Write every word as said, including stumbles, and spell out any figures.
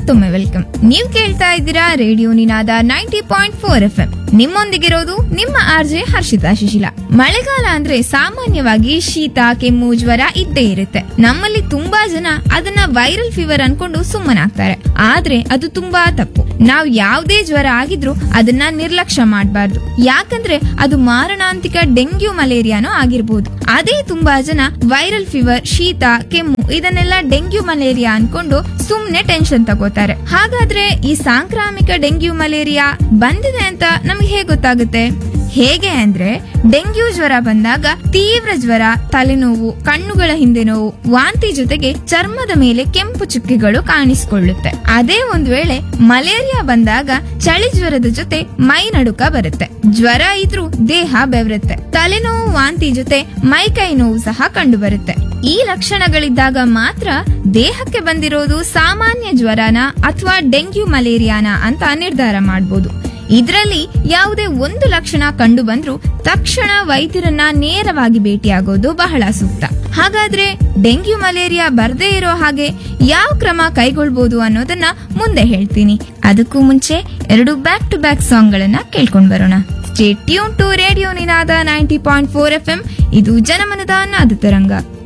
ಮತ್ತೊಮ್ಮೆ ವೆಲ್ಕಮ್. ನೀವ್ ಕೇಳ್ತಾ ಇದ್ದೀರಾ ರೇಡಿಯೋ ನಿನಾದ ninety point four F M. ನಿಮ್ಮೊಂದಿಗಿರೋದು ನಿಮ್ಮ ಆರ್ಜೆ ಹರ್ಷಿತಾ ಶಿಶಿಲ. ಮಳೆಗಾಲ ಅಂದ್ರೆ ಸಾಮಾನ್ಯವಾಗಿ ಶೀತ, ಕೆಮ್ಮು, ಜ್ವರ ಇದ್ದೇ ಇರುತ್ತೆ. ನಮ್ಮಲ್ಲಿ ತುಂಬಾ ಜನ ಅದನ್ನ ವೈರಲ್ ಫೀವರ್ ಅನ್ಕೊಂಡು ಸುಮ್ಮನಾಗ್ತಾರೆ. ಆದ್ರೆ ಅದು ತುಂಬಾ ತಪ್ಪು. ನಾವ್ ಯಾವ್ದೇ ಜ್ವರ ಆಗಿದ್ರು ಅದನ್ನ ನಿರ್ಲಕ್ಷ್ಯ ಮಾಡಬಾರ್ದು. ಯಾಕಂದ್ರೆ ಅದು ಮಾರಣಾಂತಿಕ ಡೆಂಗ್ಯೂ ಮಲೇರಿಯಾನೋ ಆಗಿರ್ಬೋದು. ಅದೇ ತುಂಬಾ ಜನ ವೈರಲ್ ಫೀವರ್, ಶೀತ, ಕೆಮ್ಮು ಇದನ್ನೆಲ್ಲ ಡೆಂಗ್ಯೂ ಮಲೇರಿಯಾ ಅನ್ಕೊಂಡು ಸುಮ್ನೆ ಟೆನ್ಷನ್ ತಗೋತಾರೆ. ಹಾಗಾದ್ರೆ ಈ ಸಾಂಕ್ರಾಮಿಕ ಡೆಂಗ್ಯೂ ಮಲೇರಿಯಾ ಬಂದಿದೆ ಅಂತ ನಮ್ಗೆ ಹೇಗೆ ಗೊತ್ತಾಗುತ್ತೆ? ಹೇಗೆ ಅಂದ್ರೆ, ಡೆಂಗ್ಯೂ ಜ್ವರ ಬಂದಾಗ ತೀವ್ರ ಜ್ವರ, ತಲೆನೋವು, ಕಣ್ಣುಗಳ ಹಿಂದೆ ನೋವು, ವಾಂತಿ ಜೊತೆಗೆ ಚರ್ಮದ ಮೇಲೆ ಕೆಂಪು ಚುಕ್ಕೆಗಳು ಕಾಣಿಸಿಕೊಳ್ಳುತ್ತೆ. ಅದೇ ಒಂದ್ ವೇಳೆ ಮಲೇರಿಯಾ ಬಂದಾಗ ಚಳಿ ಜ್ವರದ ಜೊತೆ ಮೈ ನಡುಕ ಬರುತ್ತೆ. ಜ್ವರ ಇದ್ರೂ ದೇಹ ಬೆವರುತ್ತೆ. ತಲೆನೋವು, ವಾಂತಿ ಜೊತೆ ಮೈ ಕೈ ನೋವು ಸಹ ಕಂಡು ಬರುತ್ತೆ. ಈ ಲಕ್ಷಣಗಳಿದ್ದಾಗ ಮಾತ್ರ ದೇಹಕ್ಕೆ ಬಂದಿರೋದು ಸಾಮಾನ್ಯ ಜ್ವರನ ಅಥವಾ ಡೆಂಗ್ಯೂ ಮಲೇರಿಯಾನ ಅಂತ ನಿರ್ಧಾರ ಮಾಡಬಹುದು. ಇದರಲ್ಲಿ ಯಾವುದೇ ಒಂದು ಲಕ್ಷಣ ಕಂಡು ಬಂದ್ರೂ ತಕ್ಷಣ ವೈದ್ಯರನ್ನ ನೇರವಾಗಿ ಭೇಟಿಯಾಗೋದು ಬಹಳ ಸೂಕ್ತ. ಹಾಗಾದ್ರೆ ಡೆಂಗ್ಯೂ ಮಲೇರಿಯಾ ಬರ್ದೇ ಇರೋ ಹಾಗೆ ಯಾವ ಕ್ರಮ ಕೈಗೊಳ್ಬಹುದು ಅನ್ನೋದನ್ನ ಮುಂದೆ ಹೇಳ್ತೀನಿ. ಅದಕ್ಕೂ ಮುಂಚೆ ಎರಡು ಬ್ಯಾಕ್ ಟು ಬ್ಯಾಕ್ ಸಾಂಗ್ ಗಳನ್ನ ಕೇಳ್ಕೊಂಡ್ ಬರೋಣ. Stay tune to radio Ninada ninety point four F M. ಇದು ಜನಮನದ ನಾದ ತರಂಗ.